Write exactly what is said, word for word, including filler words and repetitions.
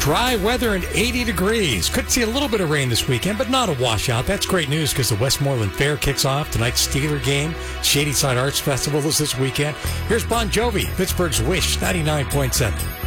Dry weather and eighty degrees. Could see a little bit of rain this weekend, but not a washout. That's great news because the Westmoreland Fair kicks off. Tonight's Steeler game. Shadyside Arts Festival is this weekend. Here's Bon Jovi, Pittsburgh's Wish, ninety-nine point seven.